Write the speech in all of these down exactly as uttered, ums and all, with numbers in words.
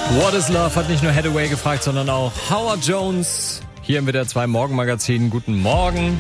What is Love hat nicht nur Hathaway gefragt, sondern auch Howard Jones. Hier im W D R zwei Morgenmagazin. Guten Morgen.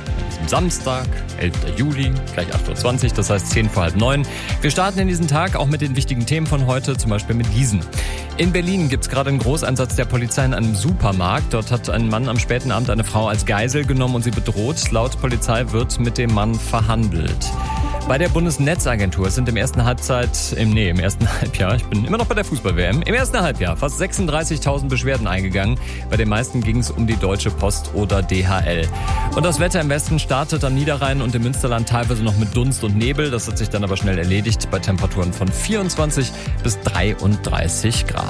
Samstag, elfter Juli, gleich acht Uhr zwanzig, das heißt zehn vor halb neun. Wir starten in diesen Tag auch mit den wichtigen Themen von heute, zum Beispiel mit diesen. In Berlin gibt es gerade einen Großeinsatz der Polizei in einem Supermarkt. Dort hat ein Mann am späten Abend eine Frau als Geisel genommen und sie bedroht. Laut Polizei wird mit dem Mann verhandelt. Bei der Bundesnetzagentur sind im ersten Halbzeit, im, nee, im ersten Halbjahr, ich bin immer noch bei der Fußball-W M, im ersten Halbjahr fast sechsunddreißigtausend Beschwerden eingegangen. Bei den meisten ging es um die Deutsche Post oder D H L. Und das Wetter im Westen startet am Niederrhein und im Münsterland teilweise noch mit Dunst und Nebel. Das hat sich dann aber schnell erledigt bei Temperaturen von vierundzwanzig bis dreiunddreißig Grad.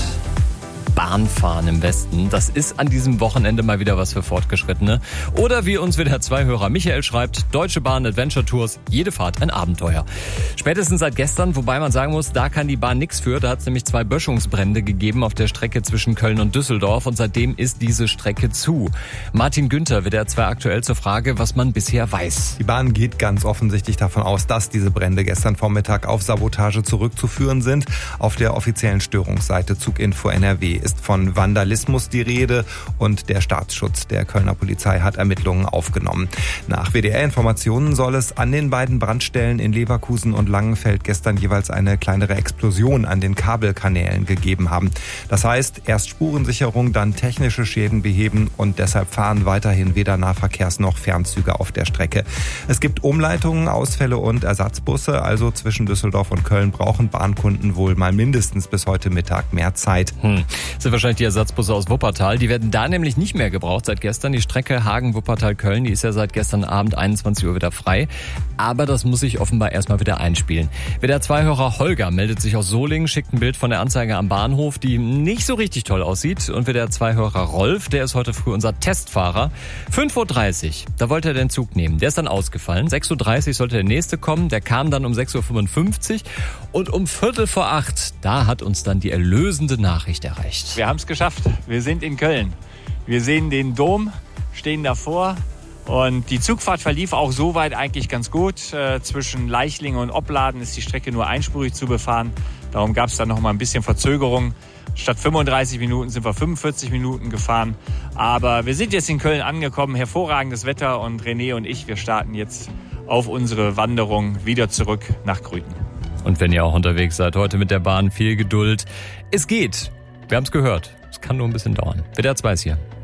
Bahnfahren im Westen, das ist an diesem Wochenende mal wieder was für Fortgeschrittene. Oder wie uns W D R zwei Hörer Michael schreibt, Deutsche Bahn Adventure Tours, jede Fahrt ein Abenteuer. Spätestens seit gestern, wobei man sagen muss, da kann die Bahn nichts für. Da hat es nämlich zwei Böschungsbrände gegeben auf der Strecke zwischen Köln und Düsseldorf und seitdem ist diese Strecke zu. Martin Günther, W D R zwei aktuell zur Frage, was man bisher weiß. Die Bahn geht ganz offensichtlich davon aus, dass diese Brände gestern Vormittag auf Sabotage zurückzuführen sind. Auf der offiziellen Störungsseite Zuginfo N R W ist von Vandalismus die Rede und der Staatsschutz der Kölner Polizei hat Ermittlungen aufgenommen. Nach W D R-Informationen soll es an den beiden Brandstellen in Leverkusen und Langenfeld gestern jeweils eine kleinere Explosion an den Kabelkanälen gegeben haben. Das heißt, erst Spurensicherung, dann technische Schäden beheben und deshalb fahren weiterhin weder Nahverkehrs- noch Fernzüge auf der Strecke. Es gibt Umleitungen, Ausfälle und Ersatzbusse, also zwischen Düsseldorf und Köln brauchen Bahnkunden wohl mal mindestens bis heute Mittag mehr Zeit. Hm. Das sind wahrscheinlich die Ersatzbusse aus Wuppertal. Die werden da nämlich nicht mehr gebraucht seit gestern. Die Strecke Hagen-Wuppertal-Köln, die ist ja seit gestern Abend einundzwanzig Uhr wieder frei. Aber das muss sich offenbar erstmal wieder einspielen. W D R zwei Hörer Holger meldet sich aus Solingen, schickt ein Bild von der Anzeige am Bahnhof, die nicht so richtig toll aussieht. Und W D R zwei Hörer Rolf, der ist heute früh unser Testfahrer. fünf Uhr dreißig, da wollte er den Zug nehmen. Der ist dann ausgefallen. sechs Uhr dreißig sollte der nächste kommen. Der kam dann um sechs Uhr fünfundfünfzig. Und um Viertel vor acht, da hat uns dann die erlösende Nachricht erreicht. Wir haben es geschafft. Wir sind in Köln. Wir sehen den Dom, stehen davor. Und die Zugfahrt verlief auch soweit eigentlich ganz gut. Äh, zwischen Leichlingen und Opladen ist die Strecke nur einspurig zu befahren. Darum gab es dann noch mal ein bisschen Verzögerung. Statt fünfunddreißig Minuten sind wir fünfundvierzig Minuten gefahren. Aber wir sind jetzt in Köln angekommen. Hervorragendes Wetter und René und ich, wir starten jetzt auf unsere Wanderung wieder zurück nach Grüten. Und wenn ihr auch unterwegs seid, heute mit der Bahn, viel Geduld. Es geht. Wir haben es gehört. Es kann nur ein bisschen dauern. W D R zwei ist hier.